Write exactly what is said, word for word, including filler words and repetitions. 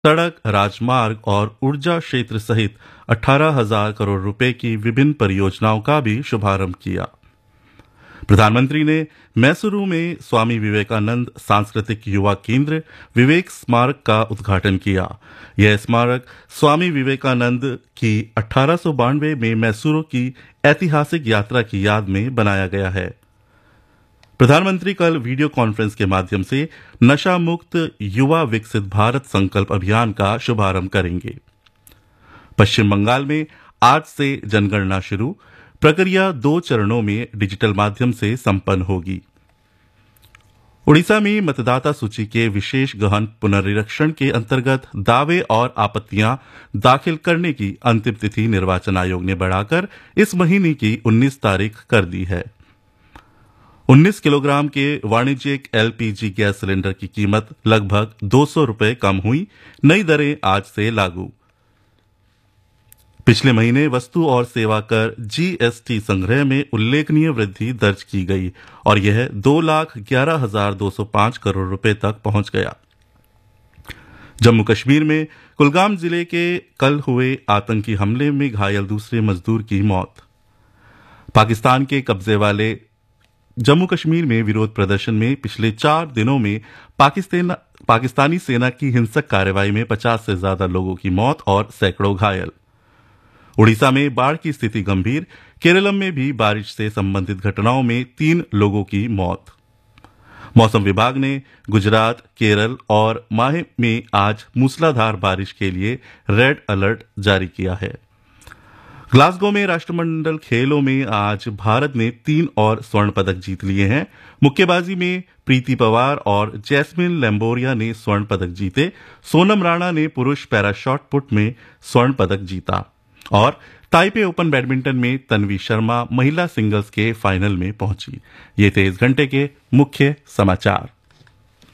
सड़क, राजमार्ग और ऊर्जा क्षेत्र सहित अठारह हजार करोड़ रुपए की विभिन्न परियोजनाओं का भी शुभारंभ किया। प्रधानमंत्री ने मैसूरू में स्वामी विवेकानंद सांस्कृतिक युवा केंद्र विवेक स्मारक का उद्घाटन किया। यह स्मारक स्वामी विवेकानंद की अठारह सौ बानवे में मैसूरू की ऐतिहासिक यात्रा की याद में बनाया गया है। प्रधानमंत्री कल वीडियो कॉन्फ्रेंस के माध्यम से नशा मुक्त युवा विकसित भारत संकल्प अभियान का शुभारंभ करेंगे। पश्चिम बंगाल में आज से जनगणना शुरू, प्रक्रिया दो चरणों में डिजिटल माध्यम से संपन्न होगी। उड़ीसा में मतदाता सूची के विशेष गहन पुनरीक्षण के अंतर्गत दावे और आपत्तियां दाखिल करने की अंतिम तिथि निर्वाचन आयोग ने बढ़ाकर इस महीने की उन्नीस तारीख कर दी है। उन्नीस किलोग्राम के वाणिज्यिक एलपीजी गैस सिलेंडर की कीमत लगभग दो सौ रुपए कम हुई। नई दरें आज से लागू। पिछले महीने वस्तु और सेवा कर जीएसटी संग्रह में उल्लेखनीय वृद्धि दर्ज की गई और यह दो लाख ग्यारह हजार दो सौ पांच करोड़ रुपए तक पहुंच गया। जम्मू कश्मीर में कुलगाम जिले के कल हुए आतंकी हमले में घायल दूसरे मजदूर की मौत। पाकिस्तान के कब्जे वाले जम्मू कश्मीर में विरोध प्रदर्शन में पिछले चार दिनों में पाकिस्तान पाकिस्तानी सेना की हिंसक कार्रवाई में पचास से ज्यादा लोगों की मौत और सैकड़ों घायल। उड़ीसा में बाढ़ की स्थिति गंभीर। केरलम में भी बारिश से संबंधित घटनाओं में तीन लोगों की मौत। मौसम विभाग ने गुजरात, केरल और माहे में आज मूसलाधार बारिश के लिए रेड अलर्ट जारी किया है। ग्लासगो में राष्ट्रमंडल खेलों में आज भारत ने तीन और स्वर्ण पदक जीत लिए हैं। मुक्केबाजी में प्रीति पवार और जैस्मिन लैम्बोरिया ने स्वर्ण पदक जीते। सोनम राणा ने पुरुष पैरा शॉट पुट में स्वर्ण पदक जीता और ताइपे ओपन बैडमिंटन में तन्वी शर्मा महिला सिंगल्स के फाइनल में पहुंची। ये थे इस घंटे के मुख्य समाचार।